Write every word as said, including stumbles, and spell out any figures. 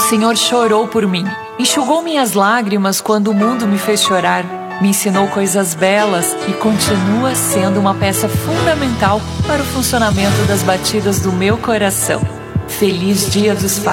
Senhor chorou por mim, enxugou minhas lágrimas quando o mundo me fez chorar, me ensinou coisas belas e continua sendo uma peça fundamental para o funcionamento das batidas do meu coração. Feliz Dia dos Pais!